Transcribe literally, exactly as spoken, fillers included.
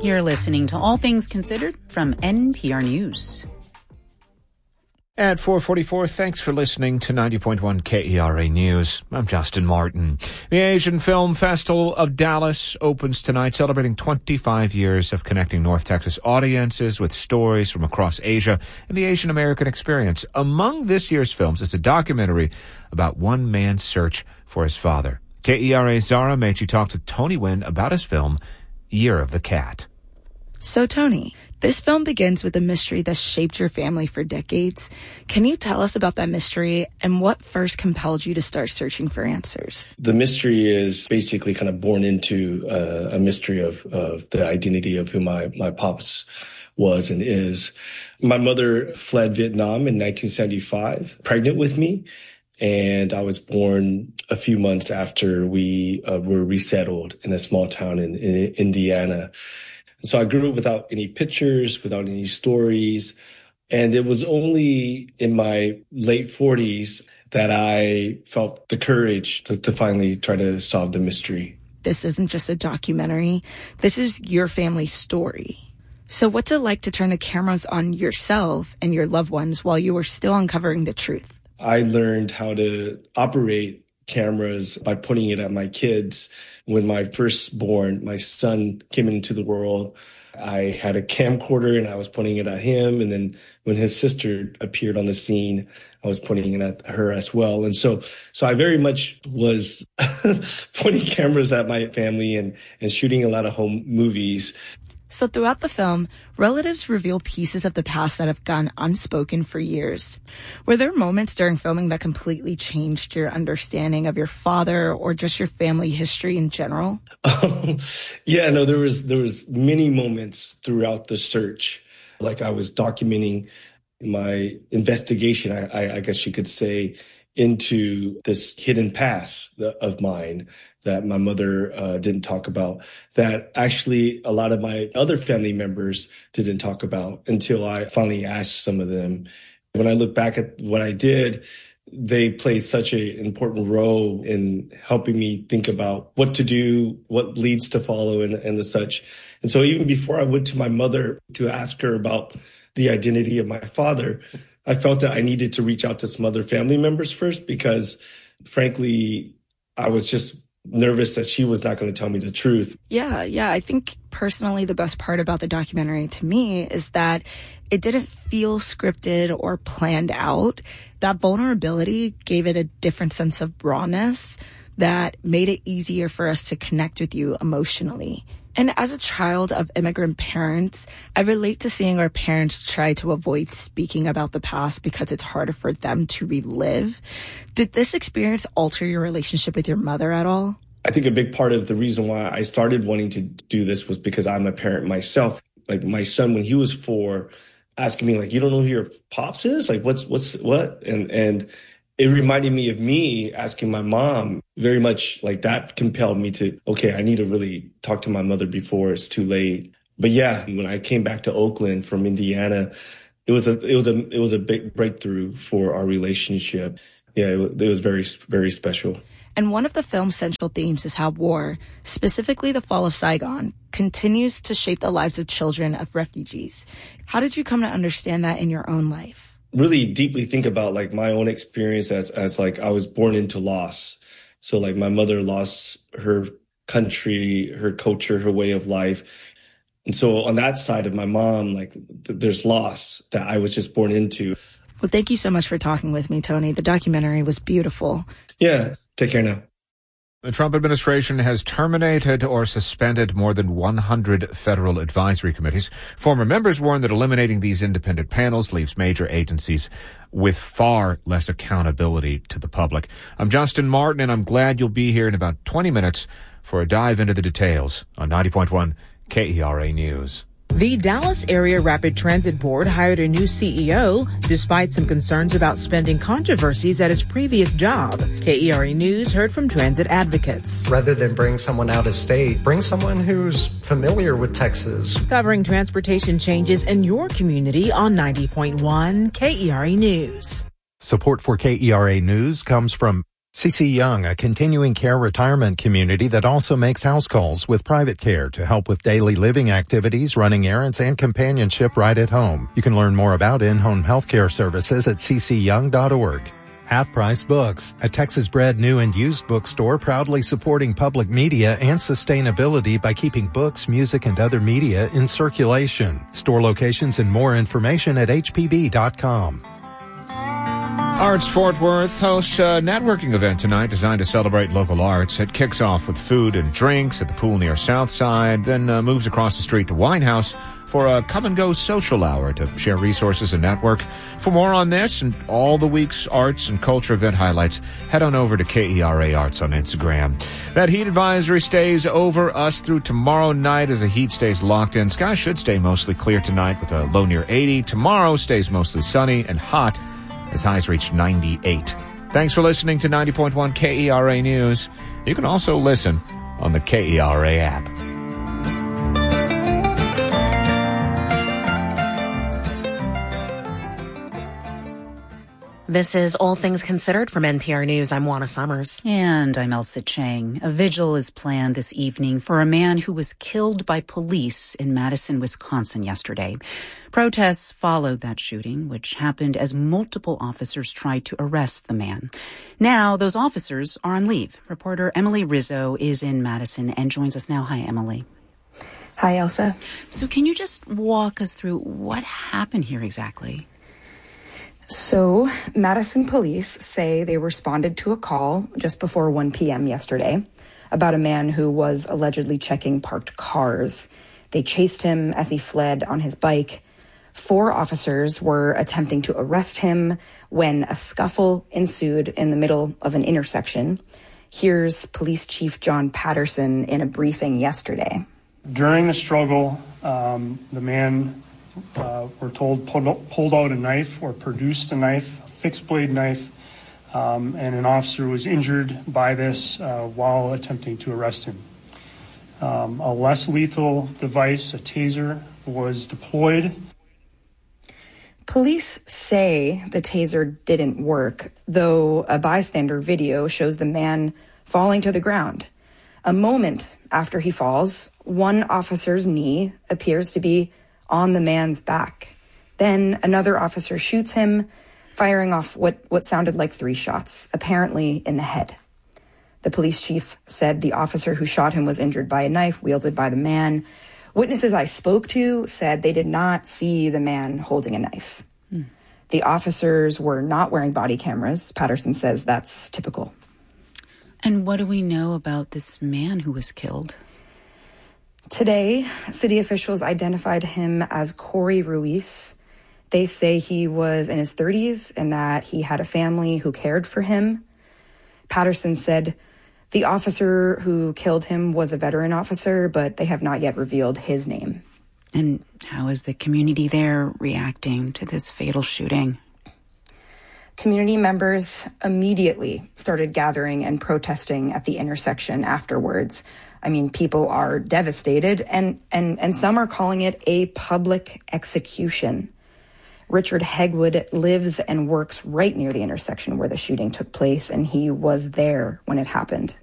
You're listening to All Things Considered from N P R News. At four forty-four, thanks for listening to ninety point one K E R A News. I'm Justin Martin. The Asian Film Festival of Dallas opens tonight, celebrating twenty-five years of connecting North Texas audiences with stories from across Asia and the Asian American experience. Among this year's films is a documentary about one man's search for his father. K E R A's Zara Mechi talked to Tony Wynn about his film, Year of the Cat. So, Tony, this film begins with a mystery that shaped your family for decades. Can you tell us about that mystery and what first compelled you to start searching for answers? The mystery is basically kind of born into uh, a mystery of, of the identity of who my, my pops was and is. My mother fled Vietnam in nineteen seventy-five, pregnant with me, and I was born a few months after we uh, were resettled in a small town in, in Indiana. So I grew up without any pictures, without any stories. And it was only in my late forties that I felt the courage to, to finally try to solve the mystery. This isn't just a documentary. This is your family's story. So what's it like to turn the cameras on yourself and your loved ones while you were still uncovering the truth? I learned how to operate cameras by pointing it at my kids. When my firstborn, my son, came into the world, I had a camcorder and I was pointing it at him. And then when his sister appeared on the scene, I was pointing it at her as well. And so, so I very much was pointing cameras at my family and, and shooting a lot of home movies. So throughout the film, relatives reveal pieces of the past that have gone unspoken for years. Were there moments during filming that completely changed your understanding of your father or just your family history in general? Um, yeah, no, there was there was many moments throughout the search. Like I was documenting my investigation, I, I, I guess you could say, into this hidden past of mine that my mother uh, didn't talk about, that actually a lot of my other family members didn't talk about until I finally asked some of them. When I look back at what I did, they played such an important role in helping me think about what to do, what leads to follow, and, and the such. And so even before I went to my mother to ask her about the identity of my father, I felt that I needed to reach out to some other family members first because, frankly, I was just nervous that she was not going to tell me the truth. Yeah, yeah. I think personally the best part about the documentary to me is that it didn't feel scripted or planned out. That vulnerability gave it a different sense of rawness that made it easier for us to connect with you emotionally. And as a child of immigrant parents, I relate to seeing our parents try to avoid speaking about the past because it's harder for them to relive. Did this experience alter your relationship with your mother at all? I think a big part of the reason why I started wanting to do this was because I'm a parent myself. Like my son, when he was four, asking me like, you don't know who your pops is? Like, what's, what's, what? And, and it reminded me of me asking my mom. Very much like that compelled me to, okay, I need to really talk to my mother before it's too late. But yeah, when I came back to Oakland from Indiana, it was a, it was a, it was a big breakthrough for our relationship. Yeah, it, it was very, very special. And one of the film's central themes is how war, specifically the fall of Saigon, continues to shape the lives of children of refugees. How did you come to understand that in your own life? Really deeply think about like my own experience as, as like I was born into loss. So like my mother lost her country, her culture, her way of life. And so on that side of my mom, like th- there's loss that I was just born into. Well, thank you so much for talking with me, Tony. The documentary was beautiful. Yeah. Take care now. The Trump administration has terminated or suspended more than one hundred federal advisory committees. Former members warn that eliminating these independent panels leaves major agencies with far less accountability to the public. I'm Justin Martin, and I'm glad you'll be here in about twenty minutes for a dive into the details on ninety point one K E R A News. The Dallas Area Rapid Transit Board hired a new C E O despite some concerns about spending controversies at his previous job. K E R A News heard from transit advocates. Rather than bring someone out of state, bring someone who's familiar with Texas. Covering transportation changes in your community on ninety point one K E R A News. Support for K E R A News comes from C C Young, a continuing care retirement community that also makes house calls with private care to help with daily living activities, running errands, and companionship right at home. You can learn more about in-home healthcare services at c c young dot org. Half Price Books, a Texas-bred new and used bookstore proudly supporting public media and sustainability by keeping books, music, and other media in circulation. Store locations and more information at h p b dot com. Arts Fort Worth hosts a networking event tonight designed to celebrate local arts. It kicks off with food and drinks at the pool near Southside, then uh, moves across the street to Winehouse for a come-and-go social hour to share resources and network. For more on this and all the week's arts and culture event highlights, head on over to K E R A Arts on Instagram. That heat advisory stays over us through tomorrow night as the heat stays locked in. Skies should stay mostly clear tonight with a low near eighty. Tomorrow stays mostly sunny and hot as highs reach ninety-eight. Thanks for listening to ninety point one K E R A News. You can also listen on the K E R A app. This is All Things Considered from N P R News. I'm Juana Summers. And I'm Elsa Chang. A vigil is planned this evening for a man who was killed by police in Madison, Wisconsin yesterday. Protests followed that shooting, which happened as multiple officers tried to arrest the man. Now, those officers are on leave. Reporter Emily Rizzo is in Madison and joins us now. Hi, Emily. Hi, Elsa. So can you just walk us through what happened here exactly? So, Madison police say they responded to a call just before one p.m. yesterday about a man who was allegedly checking parked cars. They chased him as he fled on his bike. Four officers were attempting to arrest him when a scuffle ensued in the middle of an intersection. Here's Police Chief John Patterson in a briefing yesterday. During the struggle, um, the man... Uh, we're told pulled, pulled out a knife or produced a knife, a fixed blade knife, um, and an officer was injured by this uh, while attempting to arrest him. Um, a less lethal device, a taser, was deployed. Police say the taser didn't work, though a bystander video shows the man falling to the ground. A moment after he falls, one officer's knee appears to be on the man's back. Then another officer shoots him, firing off what, what sounded like three shots, apparently in the head. The police chief said the officer who shot him was injured by a knife wielded by the man. Witnesses I spoke to said they did not see the man holding a knife. Hmm. The officers were not wearing body cameras. Patterson says that's typical. And what do we know about this man who was killed? Today, city officials identified him as Corey Ruiz. They say he was in his thirties and that he had a family who cared for him. Patterson said the officer who killed him was a veteran officer, but they have not yet revealed his name. And how is the community there reacting to this fatal shooting? Community members immediately started gathering and protesting at the intersection afterwards. I mean, people are devastated, and, and, and some are calling it a public execution. Richard Hegwood lives and works right near the intersection where the shooting took place, and he was there when it happened.